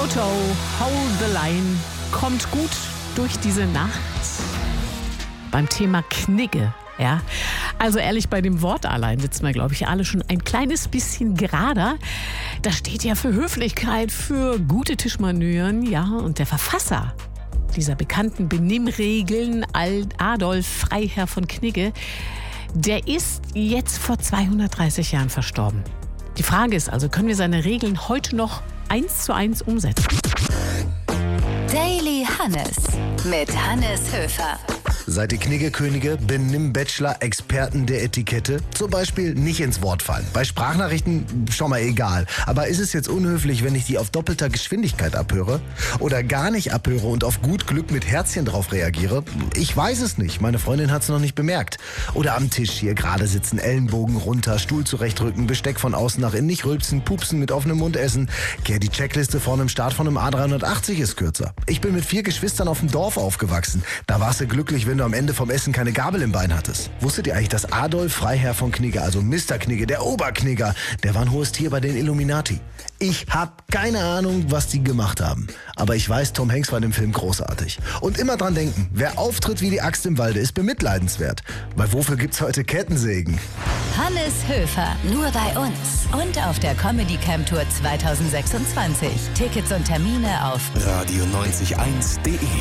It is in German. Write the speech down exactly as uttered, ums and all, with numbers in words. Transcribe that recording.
Toto, Hold the Line, kommt gut durch diese Nacht. Beim Thema Knigge, ja. Also ehrlich, bei dem Wort allein sitzen wir, glaube ich, alle schon ein kleines bisschen gerader. Das steht ja für Höflichkeit, für gute Tischmanören, ja. Und der Verfasser dieser bekannten Benimmregeln, Adolf Freiherr von Knigge, der ist jetzt vor zweihundertdreißig Jahren verstorben. Die Frage ist also, können wir seine Regeln heute noch eins zu eins umsetzen? Daily Hannes mit Hannes Höfer. Seid ihr Knigge-Könige, Benimm-Bachelor, Experten der Etikette? Zum Beispiel nicht ins Wort fallen. Bei Sprachnachrichten schon mal egal. Aber ist es jetzt unhöflich, wenn ich die auf doppelter Geschwindigkeit abhöre? Oder gar nicht abhöre und auf gut Glück mit Herzchen drauf reagiere? Ich weiß es nicht. Meine Freundin hat es noch nicht bemerkt. Oder am Tisch hier gerade sitzen, Ellenbogen runter, Stuhl zurechtrücken, Besteck von außen nach innen, nicht rülpsen, pupsen, mit offenem Mund essen. Okay, die Checkliste vor einem Start von einem A dreihundertachtzig ist kürzer. Ich bin mit vier Geschwistern auf dem Dorf aufgewachsen. Da warst du glücklich, wenn du am Ende vom Essen keine Gabel im Bein hattest. Wusstet ihr eigentlich, dass Adolf Freiherr von Knigge, also Mister Knigge, der Oberknigger, der war ein hohes Tier bei den Illuminati? Ich hab keine Ahnung, was die gemacht haben. Aber ich weiß, Tom Hanks war in dem Film großartig. Und immer dran denken, wer auftritt wie die Axt im Walde, ist bemitleidenswert. Weil wofür gibt's heute Kettensägen? Hannes Höfer, nur bei uns. Und auf der Comedy Camp Tour zwanzig sechsundzwanzig. Tickets und Termine auf radio neunzig eins punkt de.